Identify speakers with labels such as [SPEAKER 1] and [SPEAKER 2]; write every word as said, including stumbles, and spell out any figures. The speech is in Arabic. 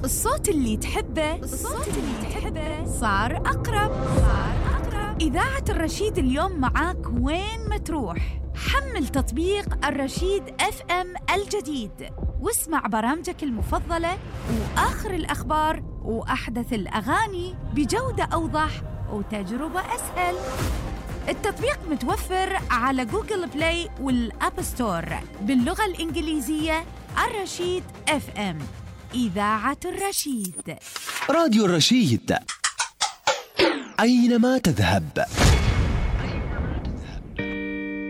[SPEAKER 1] الصوت اللي تحبه الصوت اللي تحبه صار أقرب صار أقرب. إذاعة الرشيد اليوم معاك وين ما تروح. حمل تطبيق الرشيد اف ام الجديد واسمع برامجك المفضلة وآخر الأخبار وأحدث الأغاني بجودة أوضح وتجربة أسهل. التطبيق متوفر على جوجل بلاي والأب ستور باللغة الإنجليزية. الرشيد اف ام، إذاعة الرشيد.
[SPEAKER 2] راديو الرشيد، أينما تذهب.